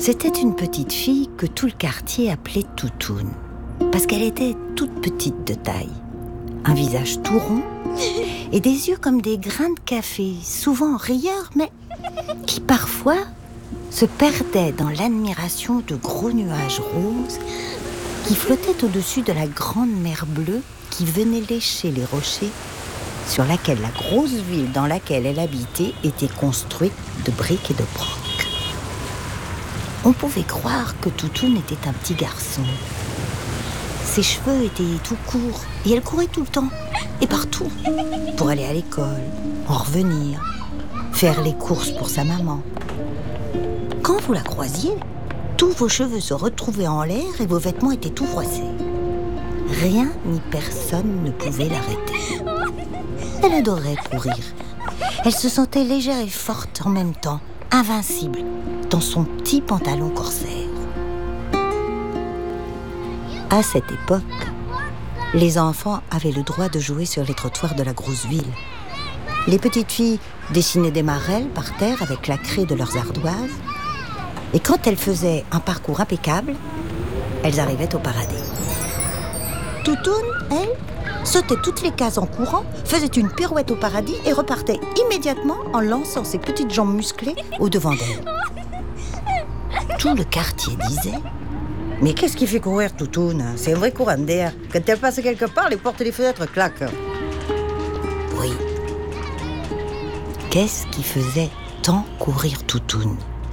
C'était une petite fille que tout le quartier appelait Toutoune, parce qu'elle était toute petite de taille, un visage tout rond et des yeux comme des grains de café, souvent rieurs, mais qui parfois se perdaient dans l'admiration de gros nuages roses qui flottaient au-dessus de la grande mer bleue qui venait lécher les rochers sur laquelle la grosse ville dans laquelle elle habitait était construite de briques et de brocs. On pouvait croire que Toutoune était un petit garçon. Ses cheveux étaient tout courts et elle courait tout le temps et partout pour aller à l'école, en revenir, faire les courses pour sa maman. Quand vous la croisiez, tous vos cheveux se retrouvaient en l'air et vos vêtements étaient tout froissés. Rien ni personne ne pouvait l'arrêter. Elle adorait courir. Elle se sentait légère et forte en même temps, invincible, dans son petit pantalon corsaire. À cette époque, les enfants avaient le droit de jouer sur les trottoirs de la grosse ville. Les petites filles dessinaient des marelles par terre avec la craie de leurs ardoises. Et quand elles faisaient un parcours impeccable, elles arrivaient au paradis. Toutoune, elle, sautait toutes les cases en courant, faisait une pirouette au paradis et repartait immédiatement en lançant ses petites jambes musclées au-devant d'elle. Tout le quartier disait: mais qu'est-ce qui fait courir Toutoune? C'est un vrai courant d'air. Quand elle passe quelque part, les portes et les fenêtres claquent. Oui. Qu'est-ce qui faisait tant courir Toutoune?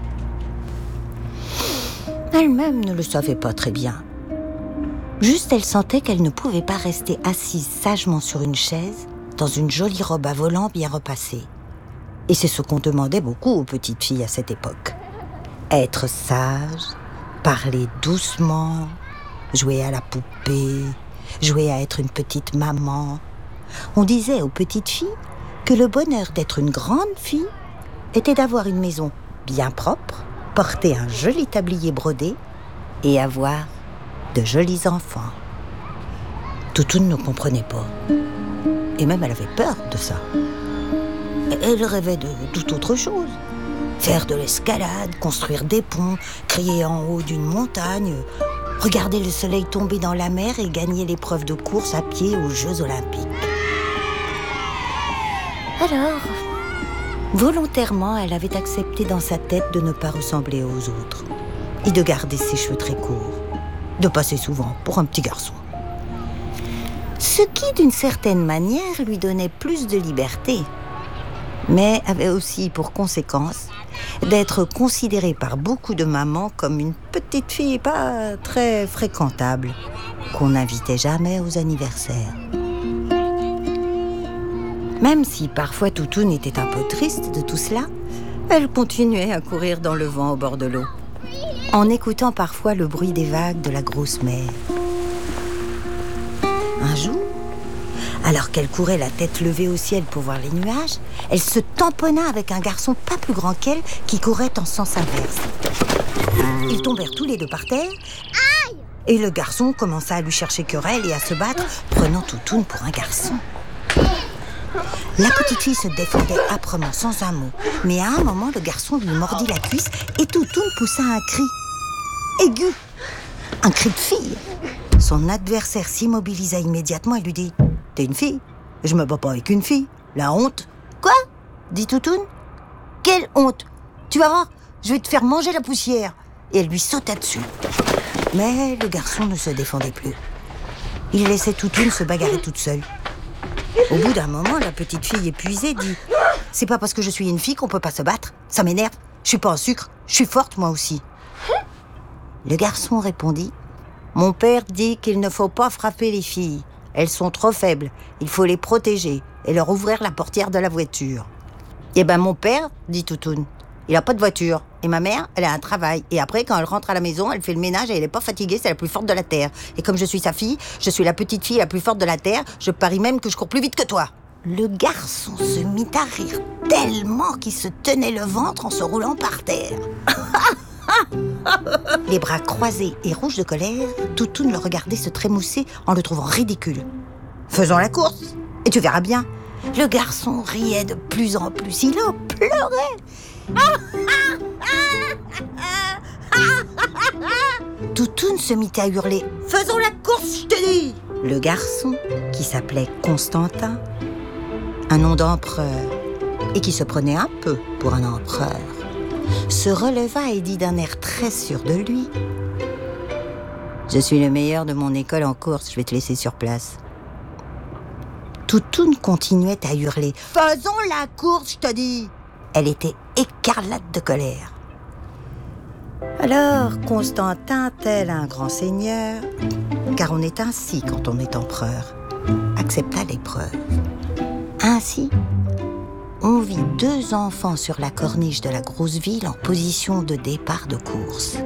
Elle-même ne le savait pas très bien. Juste, elle sentait qu'elle ne pouvait pas rester assise sagement sur une chaise, dans une jolie robe à volants bien repassée. Et c'est ce qu'on demandait beaucoup aux petites filles à cette époque. Être sage, parler doucement, jouer à la poupée, jouer à être une petite maman. On disait aux petites filles que le bonheur d'être une grande fille était d'avoir une maison bien propre, porter un joli tablier brodé et avoir de jolis enfants. Toutoune ne comprenait pas. Et même elle avait peur de ça. Elle rêvait de toute autre chose. Faire de l'escalade, construire des ponts, crier en haut d'une montagne, regarder le soleil tomber dans la mer et gagner l'épreuve de course à pied aux Jeux Olympiques. Alors, volontairement, elle avait accepté dans sa tête de ne pas ressembler aux autres et de garder ses cheveux très courts, de passer souvent pour un petit garçon. Ce qui, d'une certaine manière, lui donnait plus de liberté, mais avait aussi pour conséquence d'être considérée par beaucoup de mamans comme une petite fille pas très fréquentable, qu'on n'invitait jamais aux anniversaires. Même si parfois Toutoune était un peu triste de tout cela, elle continuait à courir dans le vent au bord de l'eau, en écoutant parfois le bruit des vagues de la grosse mer. Un jour, alors qu'elle courait la tête levée au ciel pour voir les nuages, elle se tamponna avec un garçon pas plus grand qu'elle qui courait en sens inverse. Ils tombèrent tous les deux par terre. Aïe! Et le garçon commença à lui chercher querelle et à se battre, prenant Toutoune pour un garçon. La petite fille se défendait âprement, sans un mot. Mais à un moment, le garçon lui mordit la cuisse et Toutoune poussa un cri aigu, un cri de fille. Son adversaire s'immobilisa immédiatement et lui dit: « T'es une fille? Je me bats pas avec une fille. La honte. »« Quoi ?» dit Toutoune. « Quelle honte? Tu vas voir, je vais te faire manger la poussière. » Et elle lui sauta dessus. Mais le garçon ne se défendait plus. Il laissait Toutoune se bagarrer toute seule. Au bout d'un moment, la petite fille épuisée dit: « C'est pas parce que je suis une fille qu'on peut pas se battre. Ça m'énerve. Je suis pas en sucre. Je suis forte, moi aussi. » Le garçon répondit: « Mon père dit qu'il ne faut pas frapper les filles. Elles sont trop faibles. Il faut les protéger et leur ouvrir la portière de la voiture. » « Eh ben mon père, dit Toutoune, il a pas de voiture. Et ma mère, elle a un travail. Et après, quand elle rentre à la maison, elle fait le ménage et elle est pas fatiguée, c'est la plus forte de la terre. Et comme je suis sa fille, je suis la petite fille la plus forte de la terre. Je parie même que je cours plus vite que toi. » Le garçon se mit à rire tellement qu'il se tenait le ventre en se roulant par terre. Les bras croisés et rouge de colère, Toutoune le regardait se trémousser en le trouvant ridicule. « Faisons la course, et tu verras bien. » Le garçon riait de plus en plus, il en pleurait. Toutoune se mit à hurler « Faisons la course, je te dis !» Le garçon, qui s'appelait Constantin, un nom d'empereur, et qui se prenait un peu pour un empereur, se releva et dit d'un air très sûr de lui « Je suis le meilleur de mon école en course, je vais te laisser sur place. » Toutoune continuait à hurler « Faisons la course, je te dis !» Elle était écarlate de colère. Alors Constantin, tel un grand seigneur, car on est ainsi quand on est empereur, accepta l'épreuve. Ainsi, on vit 2 enfants sur la corniche de la grosse ville en position de départ de course.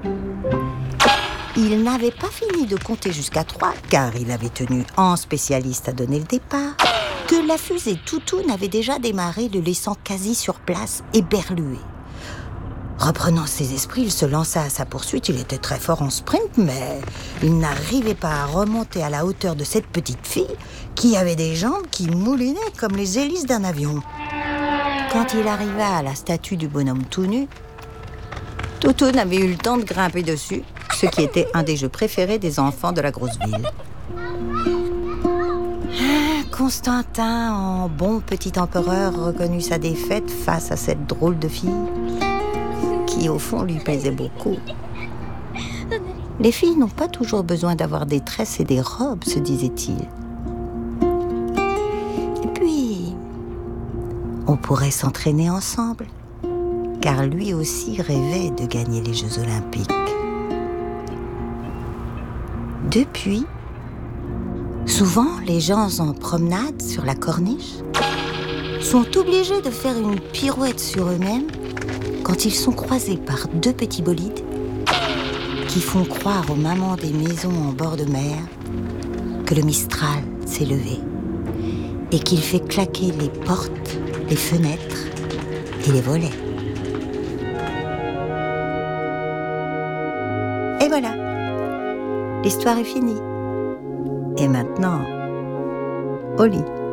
Il n'avait pas fini de compter jusqu'à 3, car il avait tenu en spécialiste à donner le départ, que la fusée Toutoune avait déjà démarré, le laissant quasi sur place, éberlué. Reprenant ses esprits, il se lança à sa poursuite. Il était très fort en sprint, mais il n'arrivait pas à remonter à la hauteur de cette petite fille qui avait des jambes qui moulinaient comme les hélices d'un avion. Quand il arriva à la statue du bonhomme tout nu, Toutoune avait eu le temps de grimper dessus, ce qui était un des jeux préférés des enfants de la grosse ville. Constantin, en bon petit empereur, reconnut sa défaite face à cette drôle de fille qui, au fond, lui plaisait beaucoup. Les filles n'ont pas toujours besoin d'avoir des tresses et des robes, se disait-il. Et puis, on pourrait s'entraîner ensemble, car lui aussi rêvait de gagner les Jeux Olympiques. Depuis, souvent, les gens en promenade sur la corniche sont obligés de faire une pirouette sur eux-mêmes quand ils sont croisés par 2 petits bolides qui font croire aux mamans des maisons en bord de mer que le Mistral s'est levé et qu'il fait claquer les portes, les fenêtres et les volets. Et voilà, l'histoire est finie. Et maintenant, au lit.